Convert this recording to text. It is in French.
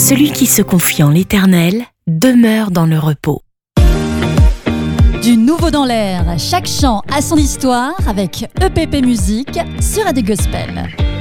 Celui qui se confie en l'Éternel demeure dans le repos. Du nouveau dans l'air, chaque chant a son histoire avec EPP Musique sur Radio Gospel.